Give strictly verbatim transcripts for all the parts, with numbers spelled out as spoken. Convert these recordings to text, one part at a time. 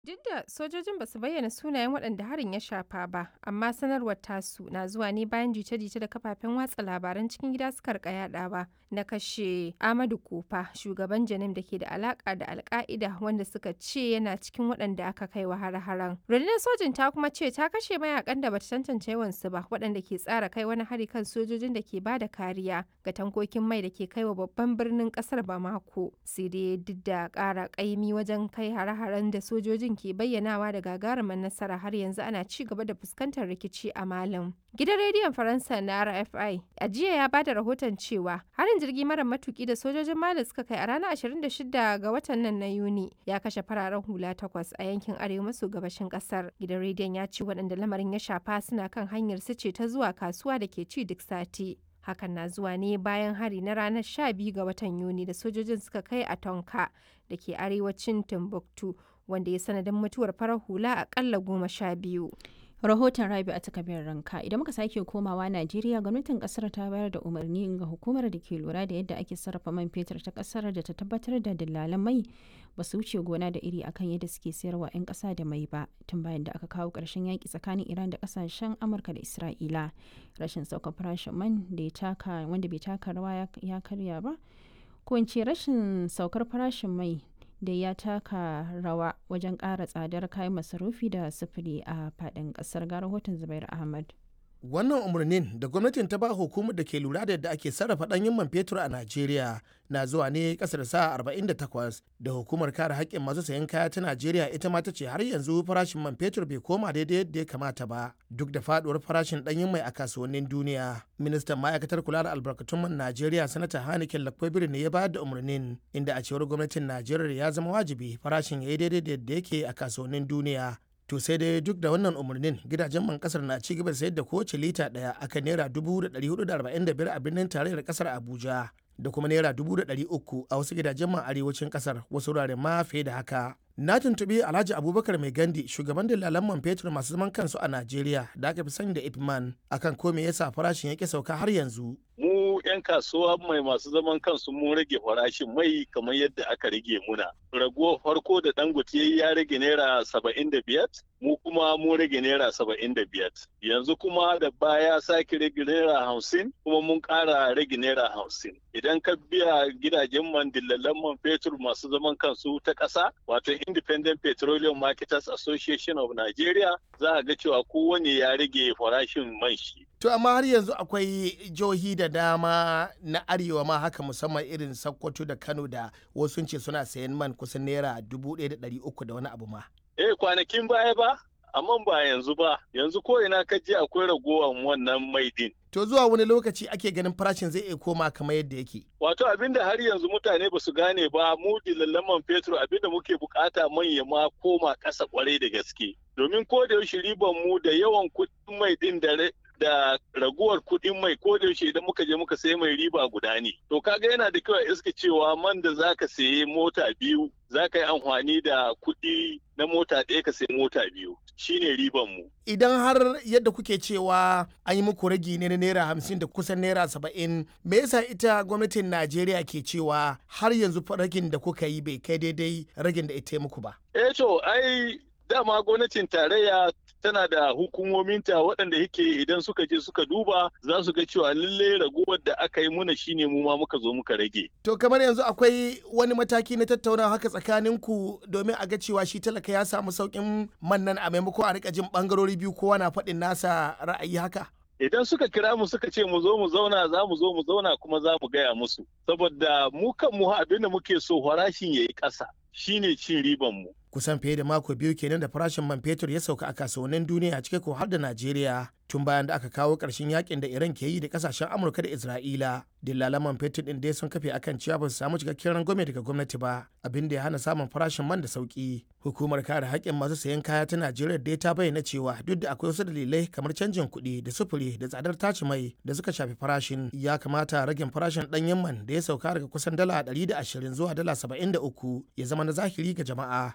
Duk da sojojin ba su bayyana sunayen waɗanda harin ya shafa ba, amma sanarwar tasu na zuwa ne bayan jita-jita da kafafen watsa labaran cikin gida suka rika yadawa na kashe Amadu Kofa, shugaban Janim da ke da alaka da Al-Qaida wanda suka ce yana cikin waɗanda aka kai wa har-haren. Rundunar sojin ta kuma ce ta kashe mayakan da bata tantance yawansu ba waɗanda ke tsara kai wani hari kan sojojin da ke bada kariya ga tankokin mai da ke kai wa babban birnin ƙasar Bamako. Sai dai duk da ƙara ƙaimi wajen kai hare-haren da sojojin ke bayyanawa da gagarumar nasara har yanzu ana ci gaba da fuskantar rikici a Malin. Gidan rediyon Faransa na R F I a jiya ya bada rahoton cewa harin jirgi mara matuki da sojojin Mali suka kai a ranar ashirin da shida ga watan nan na Yuni ya kashe fararen hula takwas a yankin arewa maso gabashin kasar. Gidan rediyon ya ce waɗanda lamarin ya shafa suna kan hanyar su ce ta zuwa kasuwa da ke ci duk sati. Hakan na zuwa ne bayan hari na ranar sha biyu ga watan Yuni da sojojin suka kai a Tonka da ke arewacin Timbuktu, wanda ya sanadin mutuwar farar hula akalla goma sha biyu. Rahoton Rabi a takabiyar ranka. Idan muka sake komawa Najeriya, gwamnatin kasar ta bayar da umarni ga hukumar da ke lura da yadda ake sarrafa man fetur ta kasar da ta tabbatar da dillalan mai ba su wuce gona da iri akan yadda suke sayarwa 'yan kasa da mai ba, tun bayan da aka kawo ƙarshen yaƙi tsakanin Iran da kasashen Amurka da Isra'ila. Rashin saukar farashin man da ya taka wanda bai taka rawa ya karya ba, ko in ce rashin saukar farashin mai da ya taka rawa wajen ƙara tsadar kayan masarufi da sufuri a faɗin ƙasar. Ga rahoton Zubair Ahmad. Wannan umarnin da gwamnatin ta ba hukumar da ke lura da yadda ake sarrafa ɗanyen man fetur a Najeriya na zuwa ne ƙasa da sa'a arba'in da takwas da hukumar kare haƙƙin masu sayan kaya ta Najeriya ita ma ta ce har yanzu farashin man fetur bai koma daidai yadda ya kamata ba duk da faɗuwar farashin ɗanyen mai a kasuwannin duniya. Ministan ma'aikatar kula da albarkatun man Najeriya Sanata Hanikin Lakwaibiri ne ya bayar da umarnin, inda a cewar gwamnatin Najeriya ya zama wajibi farashin ya yi daidai da yadda yake a kasuwannin duniya. To sai dai duk da wannan umarnin gidajen man kasar na ci gaba da sayar da kowace lita daya akan naira dubu da ɗari hudu da arba'in da biyar a birnin tarayyar kasar Abuja da kuma naira dubu da ɗari uku a wasu gidajen man arewacin kasar, wasu wuraren ma fiye da haka. Na tuntuɓi Alhaji Abubakar Mai Gandi, shugaban dalalan man fetur masu zaman kansu a Najeriya da aka fi sani da Ipman, akan ko me yasa farashin yake sauka har yanzu. Mu 'yan kasuwa mai masu zaman kansu mun rage farashin mai kamar yadda aka rage muna. Raguwar farko da Dangote ya rage naira saba'in da biyar, mu kuma mun rage naira saba'in da biyar. Yanzu kuma da baya sake rage naira hamsin, kuma mun ƙara rage naira hamsin. Idan ka biya gidajen man dillalan man fetur masu zaman kansu ta ƙasa, wato Independent Petroleum Marketers Association of Nigeria, za a ga cewa kowane ya rage farashin man shi. To amma har yanzu akwai jihohi da dama na arewa ma haka, musamman irin Sokoto da Kano da wasu ce suna sayan man kusan naira dubu ɗaya da ɗari uku da wani abu ma. Eh kwanakin baya ba, amma ba yanzu ba. Yanzu ko ina ka je akwai ragowar wannan mai din. To zuwa wani lokaci ake ganin farashin zai iya koma kamar yadda yake? Wato abinda har yanzu mutane ba su gane ba, mu dillalan man fetur abinda muke bukata manya ma koma ƙasa kwarai da gaske. Domin ko da yaushe riban mu da yawan kuɗin mai din da da raguwar kuɗin mai ko da yaushe idan muka je muka sayi mai riba guda ne. To kaga yana da kyau a iska cewa man da zaka sayi mota biyu zaka yi amfani da kuɗi na mota ɗaya ka sayi mota biyu. Shine riban mu. Idan har yadda kuke cewa an yi muku ragi ne na naira hamsin da kusan naira saba'in, me yasa ita gwamnatin Najeriya ke cewa har yanzu ragin da kuka yi bai kai daidai ragin da ita muku ba? Eh to ai dama gwamnatin tarayya tana da hukumominta waɗanda yake idan suka je suka duba za su ga cewa lalle raguwar da aka yi muna shine mu ma muka zo muka rage. To kamar yanzu akwai wani mataki na tattaunawa haka tsakaninku domin a ga cewa shi talaka ya samu sauƙin man nan a maimako a rika jin bangarori biyu kowa na faɗin nasa ra'ayi haka? Idan suka kira mu suka ce mu zo mu zauna za mu zo mu zauna kuma za mu gaya musu. Saboda mu kan mu abin da muke so farashin ya yi ƙasa shine cin riban mu. Kusan fiye da mako biyu kenan da farashin man fetur ya sauka a kasuwannin duniya cike ko har da Najeriya, tun bayan da aka kawo ƙarshen yakin da Iran ke yi da kasashen Amurka da Isra'ila. Dillalan man fetur din dai sun kafe akan cewa ba su samu cikakken rangwame daga gwamnati ba, abin da ya hana samun farashin man da sauki. Hukumar kare haƙƙin masu sayan kaya ta Najeriya dai ta bayyana cewa duk da akwai wasu dalilai kamar canjin kuɗi da sufuri da tsadar tace mai da suka shafi farashin, ya kamata ragin farashin ɗanyen man da ya sauka daga kusan dala ɗari da ashirin zuwa dala saba'in da uku ya zama na zahiri ga jama'a.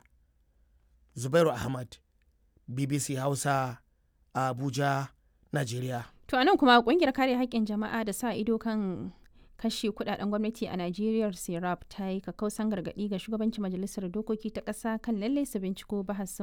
Zubairu Ahmad, B B C Hausa, Abuja, Najeriya. To anan kuma kungiyar kare haƙƙin jama'a da sa ido kan kashe kudaden gwamnati a Najeriya Serap ta yi kakkausan gargaɗi ga shugabancin majalisar dokoki ta ƙasa kan lallai su binciko bahasin